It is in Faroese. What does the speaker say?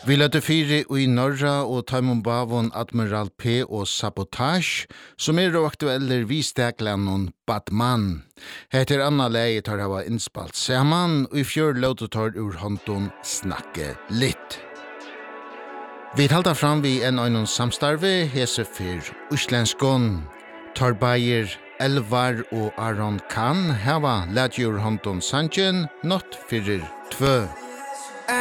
Vi løtte fire i Norra og Taimon Bavon Admiral P og Sabotage, som aktuelle visteglanon Batman. Heter Anna Leie tar hava innspalt saman, og i fjør løte tar ur hånden snakke litt. Vi talta fram vi en samstarve, hese fyr Uslenskon, tar Bayer, Elvar og Aron Kahn, hava let ur hånden sanjen, not fyrir 2.